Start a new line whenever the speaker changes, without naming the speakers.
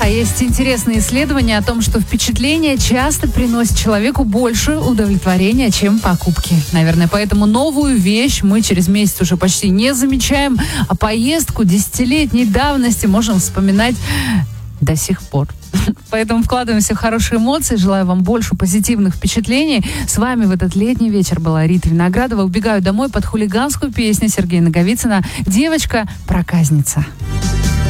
есть интересные исследования о том, что впечатления часто приносят человеку больше удовлетворения, чем покупки. Наверное, поэтому новую вещь мы через месяц уже почти не замечаем, а поездку десятилетней давности можем вспоминать до сих пор. Поэтому вкладываемся в хорошие эмоции. Желаю вам больше позитивных впечатлений. С вами в этот летний вечер была Рита Виноградова. Убегаю домой под хулиганскую песню Сергея Наговицына «Девочка-проказница».